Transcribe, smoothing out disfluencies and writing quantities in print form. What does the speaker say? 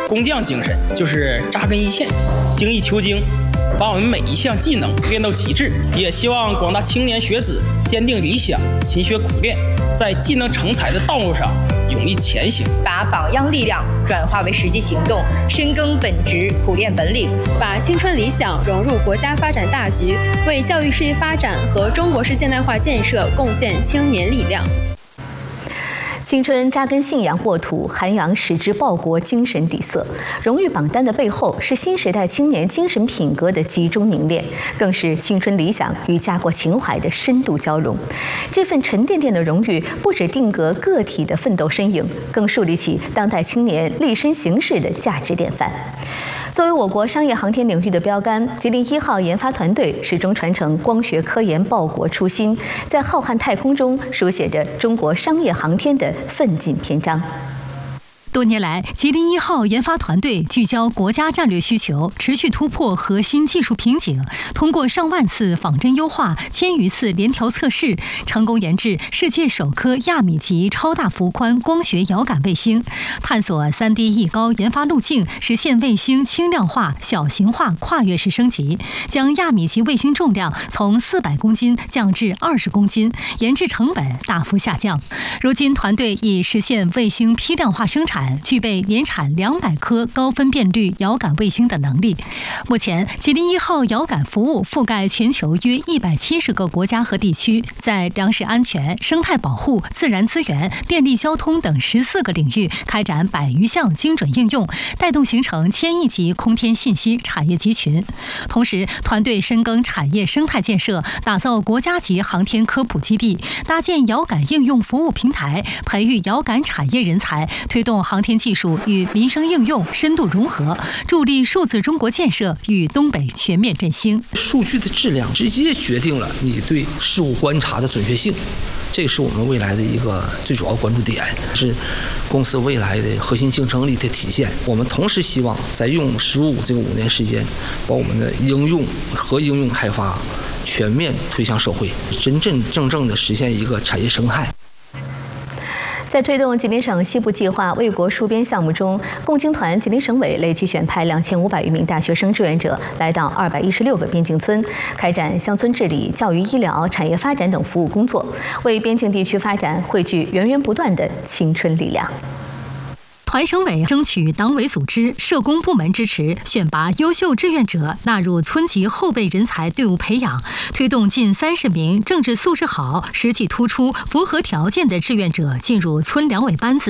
工匠精神，就是扎根一线，精益求精，把我们每一项技能练到极致。也希望广大青年学子坚定理想，勤学苦练，在技能成才的道路上勇毅前行， 把榜样力量转化为实际行动，深耕本职，苦练本领， 把青春理想融入国家发展大局，为教育事业发展和中国式现代化建设贡献青年力量。 青春扎根信仰沃土，涵养矢志报国精神底色。荣誉榜单的背后，是新时代青年精神品格的集中凝练，更是青春理想与家国情怀的深度交融。这份沉甸甸的荣誉，不只定格个体的奋斗身影，更树立起当代青年立身行事的价值典范。作为我国商业航天领域的标杆，吉林1号研发团队始终传承光学科研报国初心，在浩瀚太空中书写着中国商业航天的奋进篇章。 多年来，吉林1号研发团队聚焦国家战略需求，持续突破核心技术瓶颈，通过上万次仿真优化、1000余次联调测试，成功研制世界首颗亚米级超大幅宽光学遥感卫星，探索3D 翼高研发路径，实现卫星轻量化、小型化跨越式升级，将亚米级卫星重量从400公斤降至20公斤，研制成本大幅下降。如今，团队已实现卫星批量化生产，具备年产200颗高分辨率遥感卫星的能力。目前，吉林1号遥感服务覆盖全球约170个国家和地区，在粮食安全、生态保护、自然资源、电力交通等14个领域开展100余项精准应用，带动形成1000亿级空天信息产业集群。同时，团队深耕产业生态建设，打造国家级航天科普基地，搭建遥感应用服务平台，培育遥感产业人才，推动航天技术与民生应用深度融合，助力数字中国建设与东北全面振兴。 数据的质量直接决定了你对事物观察的准确性，这是我们未来的一个最主要关注点，是公司未来的核心竞争力的体现。我们同时希望在用15这个5年时间，把我们的应用开发全面推向社会，真正的实现一个产业生态。 在推动吉林省西部计划为国戍边项目中，共青团吉林省委累计选派2500余名大学生志愿者来到216个边境村，开展乡村治理、教育医疗、产业发展等服务工作，为边境地区发展汇聚源源不断的青春力量。 团省委争取党委组织、社工部门支持，选拔优秀志愿者纳入村级后备人才队伍培养，推动近30名政治素质好、实际突出、符合条件的志愿者进入村两委班子。